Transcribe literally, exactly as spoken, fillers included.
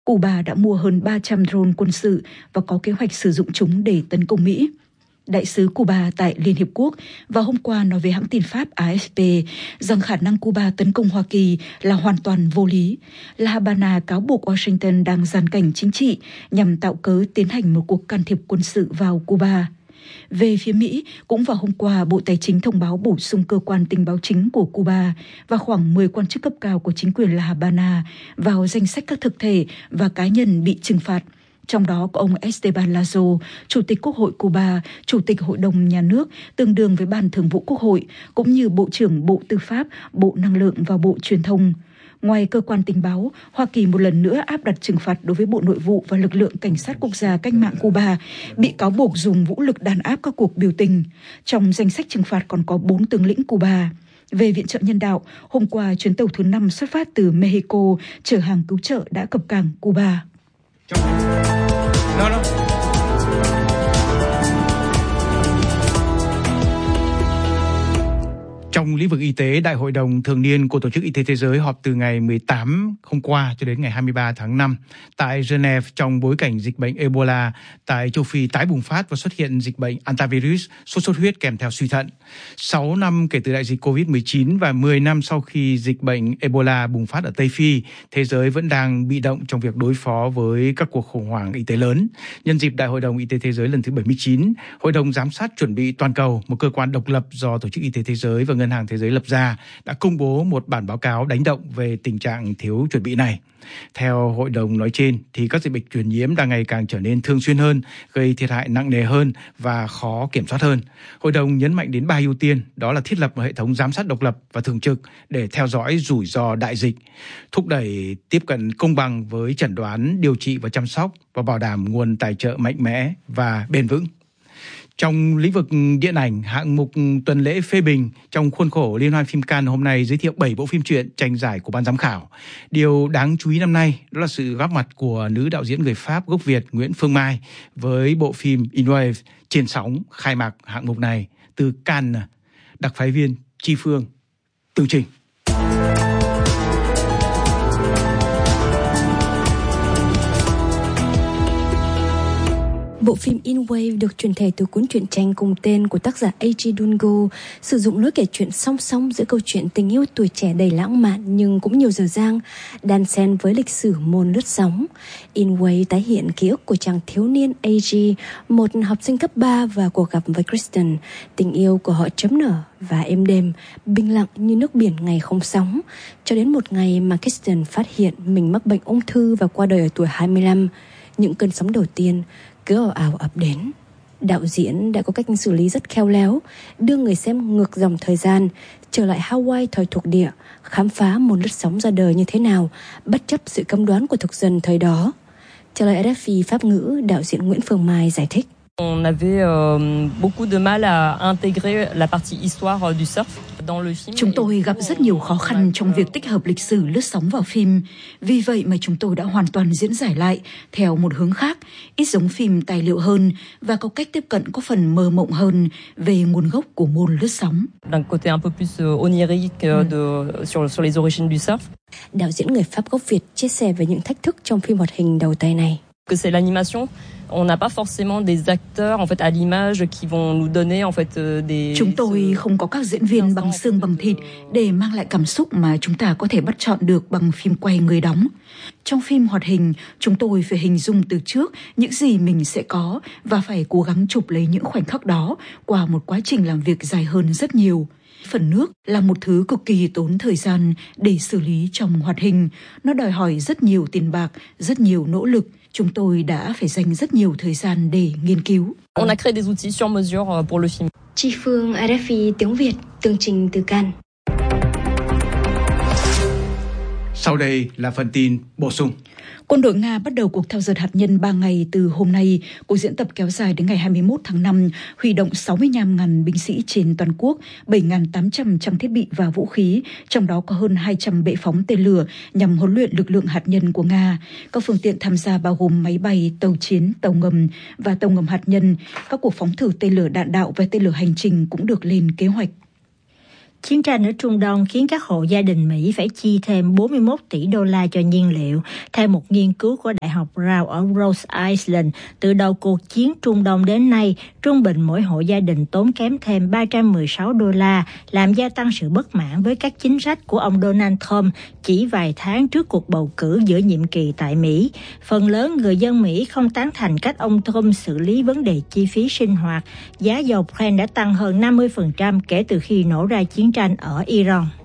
Cuba đã mua hơn ba trăm drone quân sự và có kế hoạch sử dụng chúng để tấn công Mỹ. Đại sứ Cuba tại Liên Hiệp Quốc vào hôm qua nói với hãng tin Pháp A F P rằng khả năng Cuba tấn công Hoa Kỳ là hoàn toàn vô lý. La Habana cáo buộc Washington đang gian cảnh chính trị nhằm tạo cớ tiến hành một cuộc can thiệp quân sự vào Cuba. Về phía Mỹ, cũng vào hôm qua, Bộ Tài chính thông báo bổ sung cơ quan tình báo chính của Cuba và khoảng mười quan chức cấp cao của chính quyền La Habana vào danh sách các thực thể và cá nhân bị trừng phạt. Trong đó có ông Esteban Lazo, Chủ tịch Quốc hội Cuba, Chủ tịch Hội đồng Nhà nước, tương đương với Ban Thường vụ Quốc hội, cũng như Bộ trưởng Bộ Tư pháp, Bộ Năng lượng và Bộ Truyền thông. Ngoài cơ quan tình báo, Hoa Kỳ một lần nữa áp đặt trừng phạt đối với Bộ Nội vụ và lực lượng Cảnh sát Quốc gia Cách mạng Cuba, bị cáo buộc dùng vũ lực đàn áp các cuộc biểu tình. Trong danh sách trừng phạt còn có bốn tướng lĩnh Cuba. Về viện trợ nhân đạo, hôm qua chuyến tàu thứ năm xuất phát từ Mexico chở hàng cứu trợ đã cập cảng Cuba. No, no. Trong lĩnh vực y tế, Đại hội đồng thường niên của Tổ chức Y tế Thế giới họp từ ngày mười tám hôm qua cho đến ngày hai mươi ba tháng năm tại Geneva trong bối cảnh dịch bệnh Ebola tại châu Phi tái bùng phát và xuất hiện dịch bệnh antivirus, sốt xuất huyết kèm theo suy thận. sáu năm kể từ đại dịch covid mười chín và mười năm sau khi dịch bệnh Ebola bùng phát ở Tây Phi, thế giới vẫn đang bị động trong việc đối phó với các cuộc khủng hoảng y tế lớn. Nhân dịp Đại hội đồng Y tế Thế giới lần thứ bảy mươi chín, Hội đồng Giám sát Chuẩn bị Toàn cầu, một cơ quan độc lập do Tổ chức Y tế Thế giới và Ngân hàng Thế giới lập ra, đã công bố một bản báo cáo đánh động về tình trạng thiếu chuẩn bị này. Theo hội đồng nói trên, thì các dịch bệnh truyền nhiễm đang ngày càng trở nên thường xuyên hơn, gây thiệt hại nặng nề hơn và khó kiểm soát hơn. Hội đồng nhấn mạnh đến ba ưu tiên, đó là thiết lập một hệ thống giám sát độc lập và thường trực để theo dõi rủi ro đại dịch, thúc đẩy tiếp cận công bằng với chẩn đoán, điều trị và chăm sóc, và bảo đảm nguồn tài trợ mạnh mẽ và bền vững. Trong lĩnh vực điện ảnh, hạng mục tuần lễ phê bình trong khuôn khổ Liên hoan phim Cannes hôm nay giới thiệu bảy bộ phim truyện tranh giải của ban giám khảo. Điều đáng chú ý năm nay đó là sự góp mặt của nữ đạo diễn người Pháp gốc Việt Nguyễn Phương Mai với bộ phim In Wave Trên sóng khai mạc hạng mục này. Từ Cannes, đặc phái viên Chi Phương tường trình. Bộ phim In Wave được chuyển thể từ cuốn truyện tranh cùng tên của tác giả A G Dungo, sử dụng lối kể chuyện song song giữa câu chuyện tình yêu tuổi trẻ đầy lãng mạn nhưng cũng nhiều dở dang, đan xen với lịch sử môn lướt sóng. In Wave tái hiện ký ức của chàng thiếu niên A G, một học sinh cấp ba, và cuộc gặp với Kristen, tình yêu của họ chấm nở và êm đềm, bình lặng như nước biển ngày không sóng, cho đến một ngày mà Kristen phát hiện mình mắc bệnh ung thư và qua đời ở tuổi hai mươi lăm. Những cơn sóng đầu tiên cứ ào ào ập đến. Đạo diễn đã có cách xử lý rất khéo léo, đưa người xem ngược dòng thời gian, trở lại Hawaii thời thuộc địa, khám phá môn lướt sóng ra đời như thế nào, bất chấp sự cấm đoán của thực dân thời đó. Trả lời R F I Pháp ngữ, đạo diễn Nguyễn Phương Mai giải thích. On avait euh, beaucoup de mal à intégrer la partie histoire du surf dans le film. Chúng tôi gặp rất nhiều khó khăn trong việc tích hợp lịch sử lướt sóng vào phim. Vì vậy mà chúng tôi đã hoàn toàn diễn giải lại theo một hướng khác, ít giống phim tài liệu hơn và có cách tiếp cận có phần mơ mộng hơn về nguồn gốc của môn lướt sóng. D'un côté un peu plus onirique de sur sur les origines du surf. Đạo diễn người Pháp gốc Việt chia sẻ về những thách thức trong phim hoạt hình đầu tay này. Que c'est l'animation. On n'a pas forcément des acteurs en fait à l'image qui vont nous donner en fait des. Chúng tôi không có các diễn viên bằng xương bằng thịt để mang lại cảm xúc mà chúng ta có thể bắt chọn được bằng phim quay người đóng. Trong phim hoạt hình, chúng tôi phải hình dung từ trước những gì mình sẽ có và phải cố gắng chụp lấy những khoảnh khắc đó qua một quá trình làm việc dài hơn rất nhiều. Phần nước là một thứ cực kỳ tốn thời gian để xử lý trong hoạt hình. Nó đòi hỏi rất nhiều tiền bạc, rất nhiều nỗ lực. Chúng tôi đã phải dành rất nhiều thời gian để nghiên cứu. On a créé des outils sur mesure pour le film. Chi Phương, R F I tiếng Việt, tường trình từ Cannes. Sau đây là phần tin bổ sung. Quân đội Nga bắt đầu cuộc thao dượt hạt nhân ba ngày từ hôm nay. Cuộc diễn tập kéo dài đến ngày hai mươi mốt tháng năm, huy động sáu mươi lăm nghìn binh sĩ trên toàn quốc, bảy nghìn tám trăm trang thiết bị và vũ khí, trong đó có hơn hai trăm bệ phóng tên lửa nhằm huấn luyện lực lượng hạt nhân của Nga. Các phương tiện tham gia bao gồm máy bay, tàu chiến, tàu ngầm và tàu ngầm hạt nhân. Các cuộc phóng thử tên lửa đạn đạo và tên lửa hành trình cũng được lên kế hoạch. Chiến tranh ở Trung Đông khiến các hộ gia đình Mỹ phải chi thêm bốn mươi mốt tỷ đô la cho nhiên liệu. Theo một nghiên cứu của Đại học Brown ở Rhode Island, từ đầu cuộc chiến Trung Đông đến nay, trung bình mỗi hộ gia đình tốn kém thêm ba trăm mười sáu đô la, làm gia tăng sự bất mãn với các chính sách của ông Donald Trump chỉ vài tháng trước cuộc bầu cử giữa nhiệm kỳ tại Mỹ. Phần lớn người dân Mỹ không tán thành cách ông Trump xử lý vấn đề chi phí sinh hoạt. Giá dầu Brent đã tăng hơn năm mươi phần trăm kể từ khi nổ ra chiến tranh ở Iran.